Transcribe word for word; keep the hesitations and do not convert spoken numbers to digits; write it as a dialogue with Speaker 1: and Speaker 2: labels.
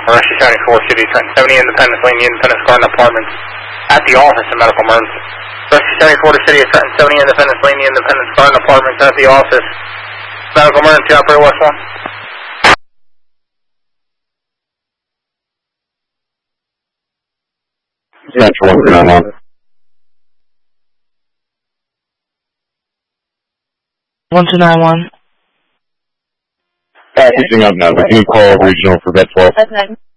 Speaker 1: Rescue seventy-four, City Trenton, seventy Independence Lane, Independence Garden Apartments, at the office in medical emergency. Rescue seventy-four to City of Trenton, seventy Independence Lane, Independence Garden Apartments, at the office. Medical emergency, operator West one.
Speaker 2: Central one two nine one.
Speaker 3: one two nine one.
Speaker 2: Packaging up now, but can you call regional for vet twelve?
Speaker 3: That's nine.